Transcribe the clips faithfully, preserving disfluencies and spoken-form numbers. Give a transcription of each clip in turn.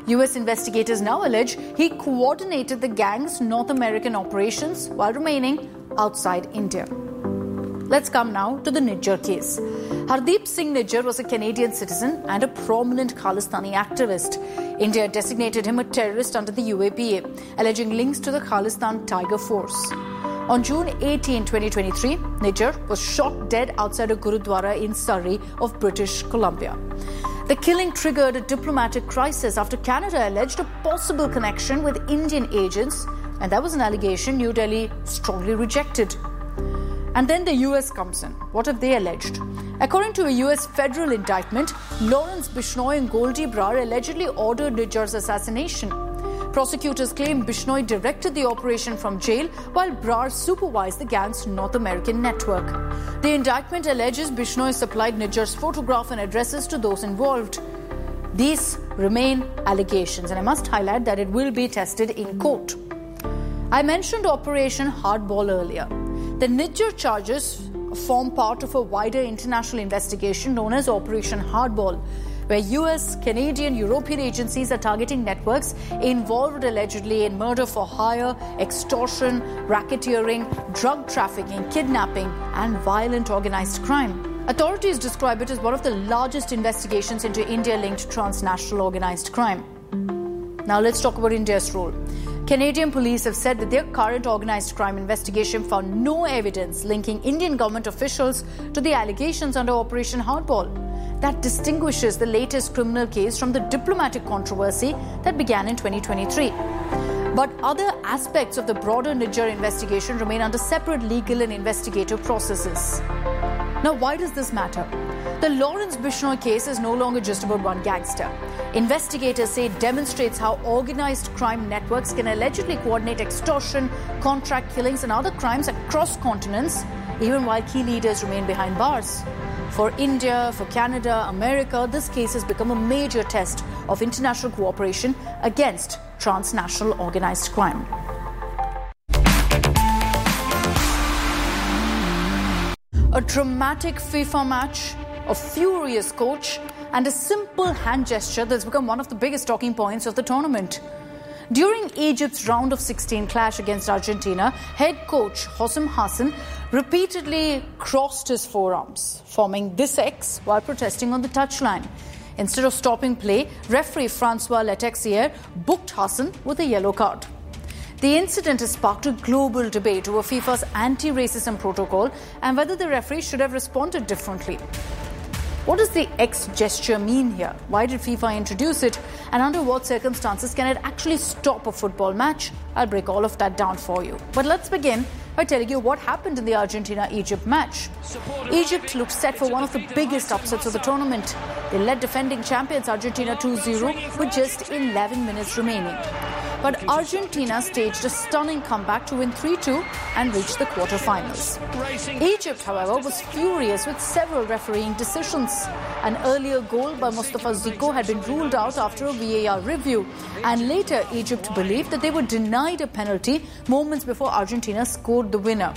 U S investigators now allege he coordinated the gang's North American operations while remaining outside India. Let's come now to the Nijjar case. Hardeep Singh Nijjar was a Canadian citizen and a prominent Khalistani activist. India designated him a terrorist under the U A P A, alleging links to the Khalistan Tiger Force. On June eighteenth, twenty twenty-three, Nijjar was shot dead outside a Gurudwara in Surrey of British Columbia. The killing triggered a diplomatic crisis after Canada alleged a possible connection with Indian agents, and that was an allegation New Delhi strongly rejected. And then the U S comes in. What have they alleged? According to a U S federal indictment, Lawrence Bishnoi and Goldie Brar allegedly ordered Nijjar's assassination. Prosecutors claim Bishnoi directed the operation from jail while Brar supervised the gang's North American network. The indictment alleges Bishnoi supplied Nijjar's photograph and addresses to those involved. These remain allegations, and I must highlight that it will be tested in court. I mentioned Operation Hardball earlier. The Nijjar charges form part of a wider international investigation known as Operation Hardball, where U S, Canadian, European agencies are targeting networks involved allegedly in murder for hire, extortion, racketeering, drug trafficking, kidnapping, and violent organized crime. Authorities describe it as one of the largest investigations into India-linked transnational organized crime. Now let's talk about India's role. Canadian police have said that their current organised crime investigation found no evidence linking Indian government officials to the allegations under Operation Hardball. That distinguishes the latest criminal case from the diplomatic controversy that began in twenty twenty-three. But other aspects of the broader Nijjar investigation remain under separate legal and investigative processes. Now, why does this matter? The Lawrence Bishnoi case is no longer just about one gangster. Investigators say it demonstrates how organised crime networks can allegedly coordinate extortion, contract killings and other crimes across continents, even while key leaders remain behind bars. For India, for Canada, America, this case has become a major test of international cooperation against transnational organised crime. A dramatic FIFA match, a furious coach, and a simple hand gesture that's become one of the biggest talking points of the tournament. During Egypt's round of sixteen clash against Argentina, head coach Hosam Hassan repeatedly crossed his forearms, forming this X while protesting on the touchline. Instead of stopping play, referee Francois Letexier booked Hassan with a yellow card. The incident has sparked a global debate over FIFA's anti-racism protocol and whether the referee should have responded differently. What does the X gesture mean here? Why did FIFA introduce it? And under what circumstances can it actually stop a football match? I'll break all of that down for you. But let's begin by telling you what happened in the Argentina-Egypt match. Egypt looked set for one of the biggest upsets of the tournament. They led defending champions Argentina two zero with just eleven minutes remaining. But Argentina staged a stunning comeback to win three two and reach the quarterfinals. Egypt, however, was furious with several refereeing decisions. An earlier goal by Mustafa Zico had been ruled out after a V A R review, and later Egypt believed that they were denied a penalty moments before Argentina scored the winner.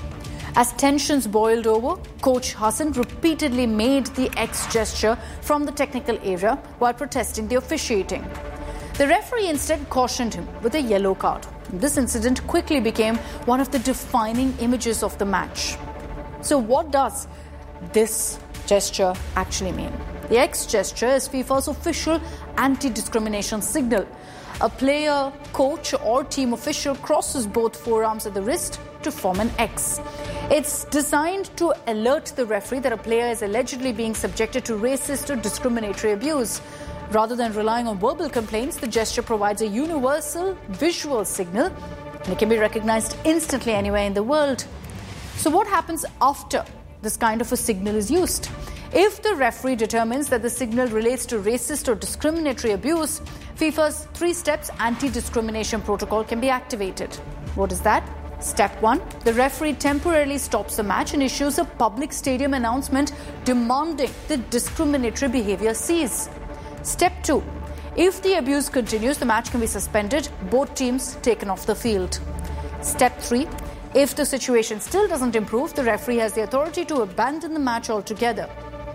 As tensions boiled over, Coach Hassan repeatedly made the X gesture from the technical area while protesting the officiating. The referee instead cautioned him with a yellow card. This incident quickly became one of the defining images of the match. So what does this gesture actually mean? The X gesture is FIFA's official anti-discrimination signal. A player, coach or team official crosses both forearms at the wrist to form an X. It's designed to alert the referee that a player is allegedly being subjected to racist or discriminatory abuse. Rather than relying on verbal complaints, the gesture provides a universal visual signal, and it can be recognized instantly anywhere in the world. So what happens after this kind of a signal is used? If the referee determines that the signal relates to racist or discriminatory abuse, FIFA's three steps anti-discrimination protocol can be activated. What is that? Step one, the referee temporarily stops the match and issues a public stadium announcement demanding the discriminatory behavior cease. Step two, if the abuse continues, the match can be suspended, both teams taken off the field. Step three, if the situation still doesn't improve, the referee has the authority to abandon the match altogether.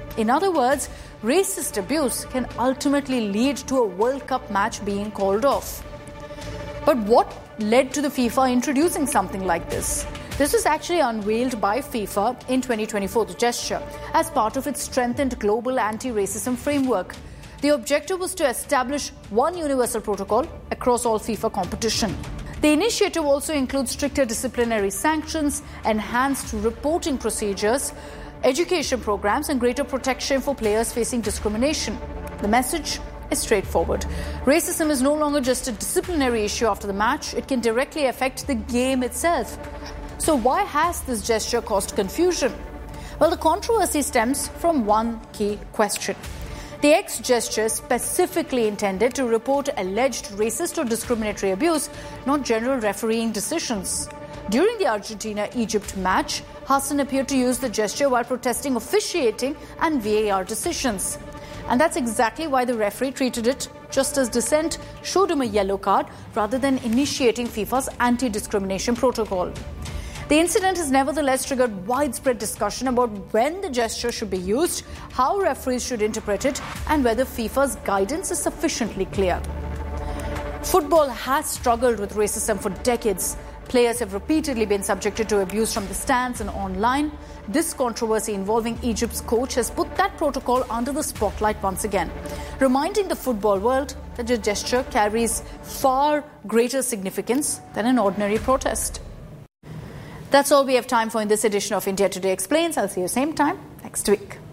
In other words, racist abuse can ultimately lead to a World Cup match being called off. But what led to the FIFA introducing something like this? This was actually unveiled by FIFA in twenty twenty-four, the gesture, as part of its strengthened global anti-racism framework. The objective was to establish one universal protocol across all FIFA competition. The initiative also includes stricter disciplinary sanctions, enhanced reporting procedures, education programs, and greater protection for players facing discrimination. The message is straightforward. Racism is no longer just a disciplinary issue after the match, it can directly affect the game itself. So why has this gesture caused confusion? Well, the controversy stems from one key question. The X gesture is specifically intended to report alleged racist or discriminatory abuse, not general refereeing decisions. During the Argentina-Egypt match, Hassan appeared to use the gesture while protesting officiating and V A R decisions. And that's exactly why the referee treated it just as dissent, showed him a yellow card rather than initiating FIFA's anti-discrimination protocol. The incident has nevertheless triggered widespread discussion about when the gesture should be used, how referees should interpret it, and whether FIFA's guidance is sufficiently clear. Football has struggled with racism for decades. Players have repeatedly been subjected to abuse from the stands and online. This controversy involving Egypt's coach has put that protocol under the spotlight once again, reminding the football world that the gesture carries far greater significance than an ordinary protest. That's all we have time for in this edition of India Today Explains. I'll see you same time next week.